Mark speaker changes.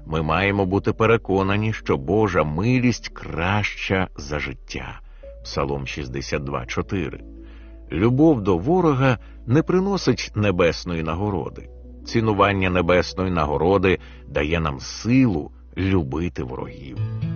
Speaker 1: Ми маємо бути переконані, що Божа милість краща за життя. Псалом 62:4. Любов до ворога не приносить небесної нагороди. Цінування небесної нагороди дає нам силу любити ворогів.